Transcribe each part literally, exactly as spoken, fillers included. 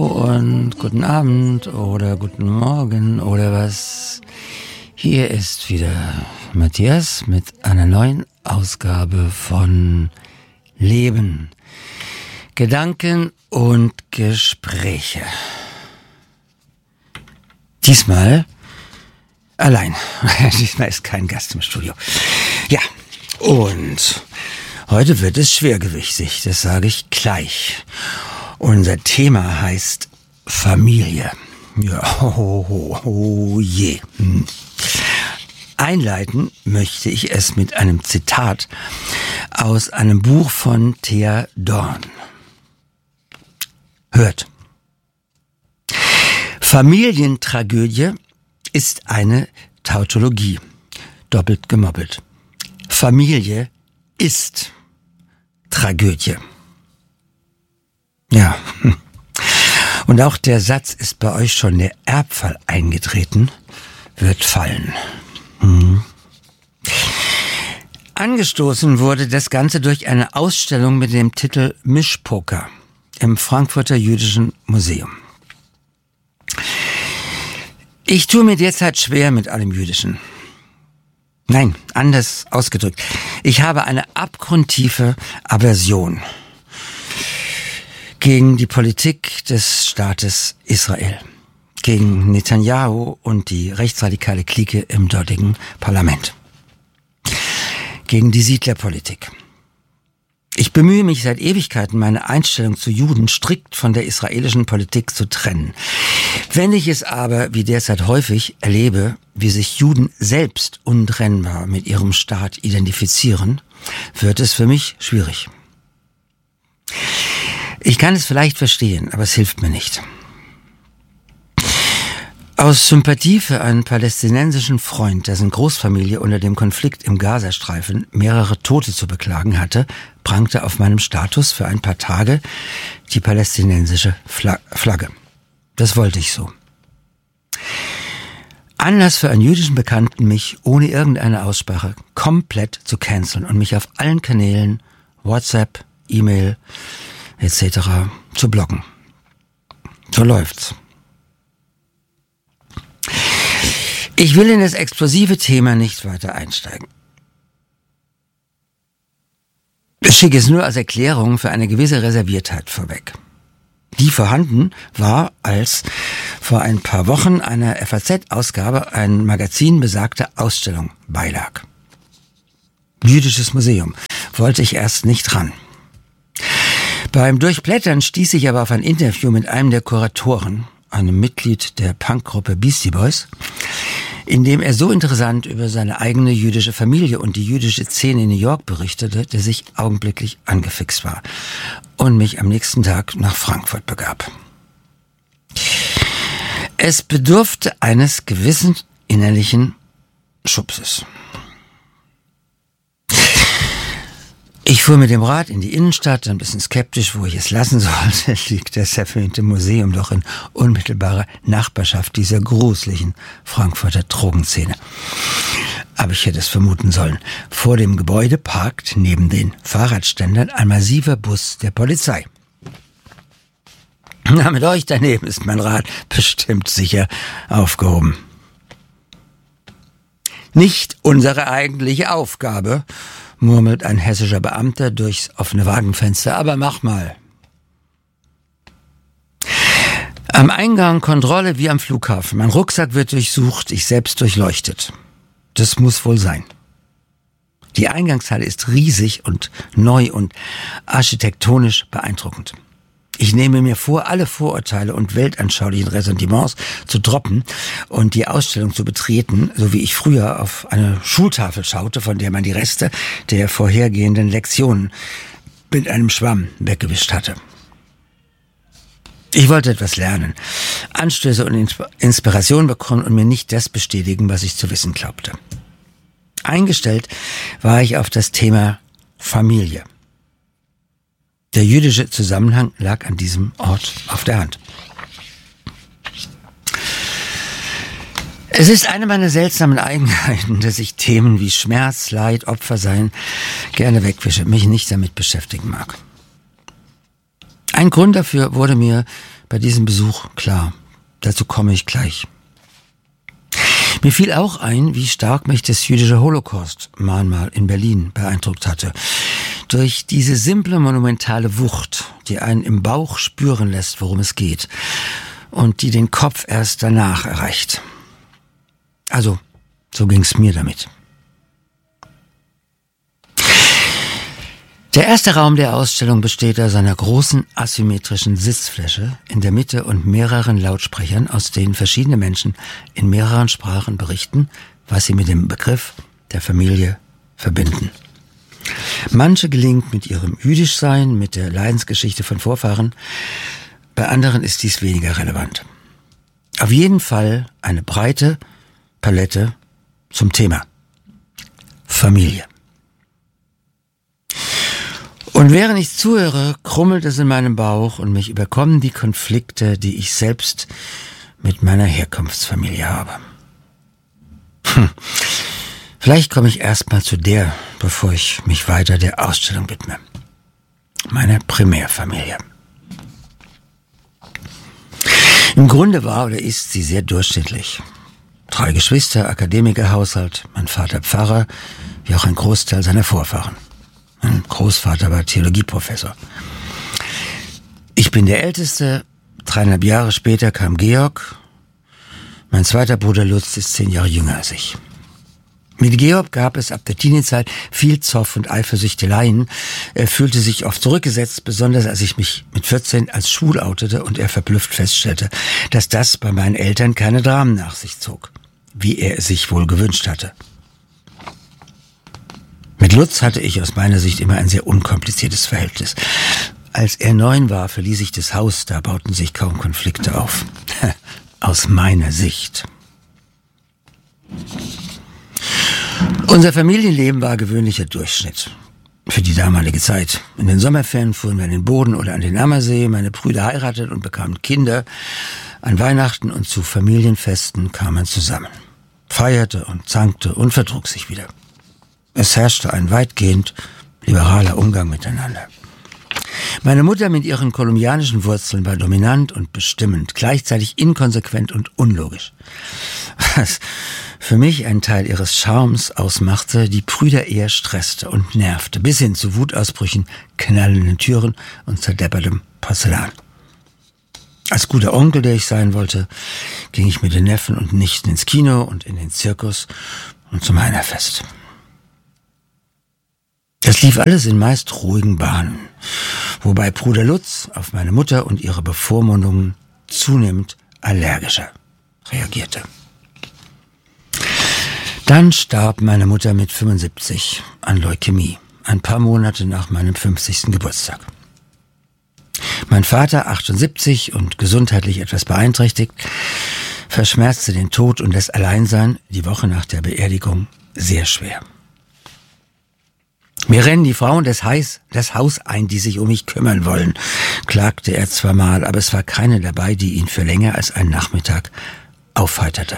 Hallo und guten Abend oder guten Morgen oder was. Hier ist wieder Matthias mit einer neuen Ausgabe von Leben, Gedanken und Gespräche. Diesmal allein. Diesmal ist kein Gast im Studio. Ja, und heute wird es schwergewichtig, das sage ich gleich. Unser Thema heißt Familie. Ja, oh, oh, oh je. Hm. Einleiten möchte ich es mit einem Zitat aus einem Buch von Thea Dorn. Hört. Familientragödie ist eine Tautologie. Doppelt gemoppelt. Familie ist Tragödie. Ja. Und auch der Satz, ist bei euch schon der Erbfall eingetreten, wird fallen. Hm. Angestoßen wurde das Ganze durch eine Ausstellung mit dem Titel Mischpoker im Frankfurter Jüdischen Museum. Ich tue mir derzeit schwer mit allem Jüdischen. Nein, anders ausgedrückt. Ich habe eine abgrundtiefe Aversion gegen die Politik des Staates Israel, gegen Netanyahu und die rechtsradikale Clique im dortigen Parlament, gegen die Siedlerpolitik. Ich bemühe mich seit Ewigkeiten, meine Einstellung zu Juden strikt von der israelischen Politik zu trennen. Wenn ich es aber, wie derzeit häufig, erlebe, wie sich Juden selbst untrennbar mit ihrem Staat identifizieren, wird es für mich schwierig. Ich kann es vielleicht verstehen, aber es hilft mir nicht. Aus Sympathie für einen palästinensischen Freund, dessen Großfamilie unter dem Konflikt im Gazastreifen mehrere Tote zu beklagen hatte, prangte auf meinem Status für ein paar Tage die palästinensische Flagge. Das wollte ich so. Anlass für einen jüdischen Bekannten, mich ohne irgendeine Aussprache komplett zu canceln und mich auf allen Kanälen, WhatsApp, E-Mail et cetera zu blocken. So läuft's. Ich will in das explosive Thema nicht weiter einsteigen. Ich schicke es nur als Erklärung für eine gewisse Reserviertheit vorweg. Die vorhanden war, als vor ein paar Wochen einer F A Z-Ausgabe ein Magazin besagte Ausstellung beilag. Jüdisches Museum. Wollte ich erst nicht ran. Beim Durchblättern stieß ich aber auf ein Interview mit einem der Kuratoren, einem Mitglied der Punkgruppe Beastie Boys, in dem er so interessant über seine eigene jüdische Familie und die jüdische Szene in New York berichtete, dass ich augenblicklich angefixt war und mich am nächsten Tag nach Frankfurt begab. Es bedurfte eines gewissen innerlichen Schubses. Ich fuhr mit dem Rad in die Innenstadt, ein bisschen skeptisch, wo ich es lassen sollte, liegt das erwähnte Museum doch in unmittelbarer Nachbarschaft dieser gruseligen Frankfurter Drogenszene. Aber ich hätte es vermuten sollen. Vor dem Gebäude parkt neben den Fahrradständern ein massiver Bus der Polizei. Na, mit euch daneben ist mein Rad bestimmt sicher aufgehoben. Nicht unsere eigentliche Aufgabe, murmelt ein hessischer Beamter durchs offene Wagenfenster, aber mach mal. Am Eingang Kontrolle wie am Flughafen. Mein Rucksack wird durchsucht, ich selbst durchleuchtet. Das muss wohl sein. Die Eingangshalle ist riesig und neu und architektonisch beeindruckend. Ich nehme mir vor, alle Vorurteile und weltanschaulichen Ressentiments zu droppen und die Ausstellung zu betreten, so wie ich früher auf eine Schultafel schaute, von der man die Reste der vorhergehenden Lektionen mit einem Schwamm weggewischt hatte. Ich wollte etwas lernen, Anstöße und Inspiration bekommen und mir nicht das bestätigen, was ich zu wissen glaubte. Eingestellt war ich auf das Thema Familie. Der jüdische Zusammenhang lag an diesem Ort auf der Hand. Es ist eine meiner seltsamen Eigenheiten, dass ich Themen wie Schmerz, Leid, Opfersein gerne wegwische, mich nicht damit beschäftigen mag. Ein Grund dafür wurde mir bei diesem Besuch klar. Dazu komme ich gleich. Mir fiel auch ein, wie stark mich das jüdische Holocaust-Mahnmal in Berlin beeindruckt hatte. Durch diese simple, monumentale Wucht, die einen im Bauch spüren lässt, worum es geht, und die den Kopf erst danach erreicht. Also, so ging's mir damit. Der erste Raum der Ausstellung besteht aus einer großen asymmetrischen Sitzfläche in der Mitte und mehreren Lautsprechern, aus denen verschiedene Menschen in mehreren Sprachen berichten, was sie mit dem Begriff der Familie verbinden. Manche gelingt mit ihrem Jüdischsein, mit der Leidensgeschichte von Vorfahren, bei anderen ist dies weniger relevant. Auf jeden Fall eine breite Palette zum Thema Familie. Und während ich zuhöre, krummelt es in meinem Bauch und mich überkommen die Konflikte, die ich selbst mit meiner Herkunftsfamilie habe. Hm. Vielleicht komme ich erstmal zu der, bevor ich mich weiter der Ausstellung widme. Meine Primärfamilie. Im Grunde war oder ist sie sehr durchschnittlich. Drei Geschwister, Akademikerhaushalt, mein Vater Pfarrer, wie auch ein Großteil seiner Vorfahren. Mein Großvater war Theologieprofessor. Ich bin der Älteste. Dreieinhalb Jahre später kam Georg. Mein zweiter Bruder Lutz ist zehn Jahre jünger als ich. Mit Georg gab es ab der Teenie-Zeit viel Zoff und Eifersüchteleien. Er fühlte sich oft zurückgesetzt, besonders als ich mich mit vierzehn als schwul outete und er verblüfft feststellte, dass das bei meinen Eltern keine Dramen nach sich zog, wie er es sich wohl gewünscht hatte. Mit Lutz hatte ich aus meiner Sicht immer ein sehr unkompliziertes Verhältnis. Als er neun war, verließ ich das Haus, da bauten sich kaum Konflikte auf. Aus meiner Sicht. Unser Familienleben war gewöhnlicher Durchschnitt. Für die damalige Zeit. In den Sommerferien fuhren wir an den Boden oder an den Ammersee. Meine Brüder heirateten und bekamen Kinder. An Weihnachten und zu Familienfesten kam man zusammen. Feierte und zankte und vertrug sich wieder. Es herrschte ein weitgehend liberaler Umgang miteinander. Meine Mutter mit ihren kolumbianischen Wurzeln war dominant und bestimmend, gleichzeitig inkonsequent und unlogisch. Was für mich einen Teil ihres Charmes ausmachte, die Brüder eher stresste und nervte, bis hin zu Wutausbrüchen, knallenden Türen und zerdeppertem Porzellan. Als guter Onkel, der ich sein wollte, ging ich mit den Neffen und Nichten ins Kino und in den Zirkus und zum Heinerfest. Das lief alles in meist ruhigen Bahnen, wobei Bruder Lutz auf meine Mutter und ihre Bevormundungen zunehmend allergischer reagierte. Dann starb meine Mutter mit fünfundsiebzig an Leukämie, ein paar Monate nach meinem fünfzigsten Geburtstag. Mein Vater, achtundsiebzig und gesundheitlich etwas beeinträchtigt, verschmerzte den Tod und das Alleinsein die Woche nach der Beerdigung sehr schwer. Mir rennen die Frauen des Heis, das Haus ein, die sich um mich kümmern wollen, klagte er zwar mal, aber es war keine dabei, die ihn für länger als einen Nachmittag aufheiterte.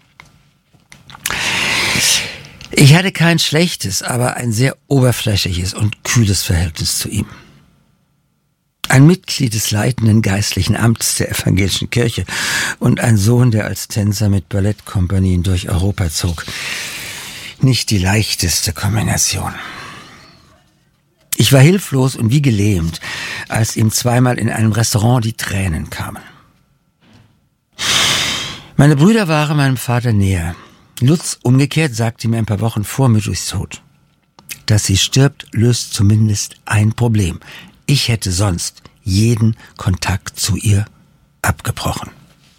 Ich hatte kein schlechtes, aber ein sehr oberflächliches und kühles Verhältnis zu ihm. Ein Mitglied des leitenden geistlichen Amts der evangelischen Kirche und ein Sohn, der als Tänzer mit Ballettkompanien durch Europa zog. Nicht die leichteste Kombination. Ich war hilflos und wie gelähmt, als ihm zweimal in einem Restaurant die Tränen kamen. Meine Brüder waren meinem Vater näher. Lutz umgekehrt sagte mir ein paar Wochen vor Mythos Tod. Dass sie stirbt, löst zumindest ein Problem. Ich hätte sonst jeden Kontakt zu ihr abgebrochen.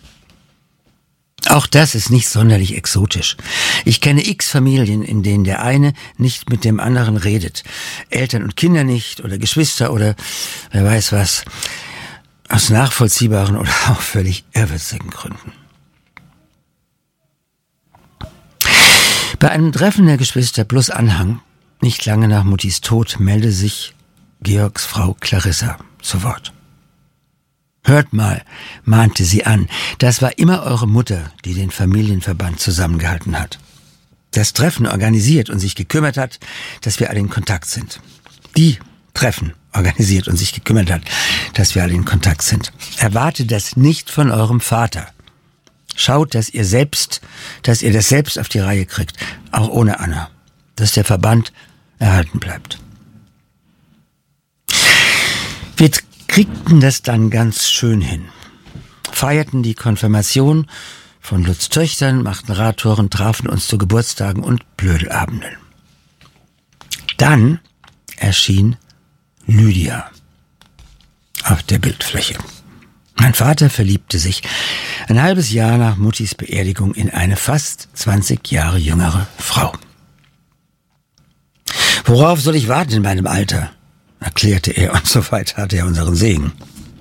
Auch das ist nicht sonderlich exotisch. Ich kenne x Familien, in denen der eine nicht mit dem anderen redet. Eltern und Kinder nicht oder Geschwister oder wer weiß was. Aus nachvollziehbaren oder auch völlig irrwitzigen Gründen. Bei einem Treffen der Geschwister plus Anhang, nicht lange nach Muttis Tod, meldete sich Georgs Frau Clarissa zu Wort. Hört mal, mahnte sie an, das war immer eure Mutter, die den Familienverband zusammengehalten hat. Das Treffen organisiert und sich gekümmert hat, dass wir alle in Kontakt sind. Die Treffen organisiert und sich gekümmert hat, dass wir alle in Kontakt sind. Erwartet das nicht von eurem Vater. Schaut, dass ihr selbst, dass ihr das selbst auf die Reihe kriegt, auch ohne Anna, dass der Verband erhalten bleibt. Wir kriegten das dann ganz schön hin. Feierten die Konfirmation von Lutz Töchtern, machten Radtouren, trafen uns zu Geburtstagen und Blödelabenden. Dann erschien Lydia auf der Bildfläche. Mein Vater verliebte sich ein halbes Jahr nach Muttis Beerdigung in eine fast zwanzig Jahre jüngere Frau. Worauf soll ich warten in meinem Alter? Erklärte er, und soweit hatte er unseren Segen.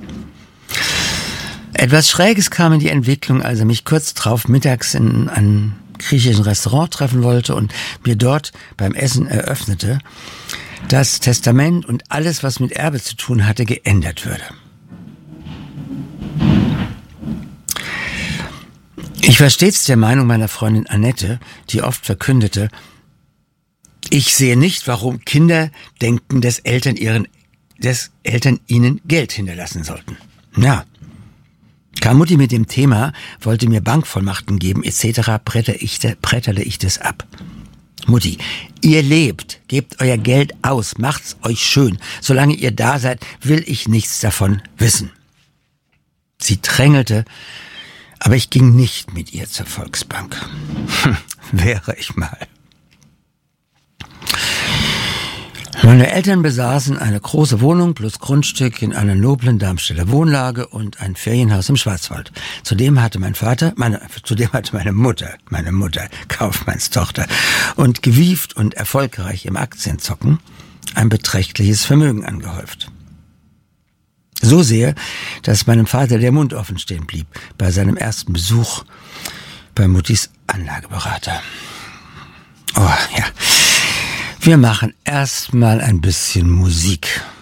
Etwas Schräges kam in die Entwicklung, als er mich kurz drauf mittags in einem griechischen Restaurant treffen wollte und mir dort beim Essen eröffnete, dass Testament und alles, was mit Erbe zu tun hatte, geändert würde. Ich war stets der Meinung meiner Freundin Annette, die oft verkündete, ich sehe nicht, warum Kinder denken, dass Eltern ihren, dass Eltern ihnen Geld hinterlassen sollten. Ja. Kam Mutti mit dem Thema, wollte mir Bankvollmachten geben, et cetera, bretterte ich, bretterte ich das ab. Mutti, ihr lebt, gebt euer Geld aus, macht's euch schön. Solange ihr da seid, will ich nichts davon wissen. Sie drängelte, aber ich ging nicht mit ihr zur Volksbank. Hm, wäre ich mal. Meine Eltern besaßen eine große Wohnung plus Grundstück in einer noblen Darmstädter Wohnlage und ein Ferienhaus im Schwarzwald. Zudem hatte mein Vater, meine, zudem hatte meine Mutter, meine Mutter, Kaufmannstochter und gewieft und erfolgreich im Aktienzocken ein beträchtliches Vermögen angehäuft. So sehr, dass meinem Vater der Mund offen stehen blieb bei seinem ersten Besuch bei Muttis Anlageberater. Oh ja. Wir machen erstmal ein bisschen Musik.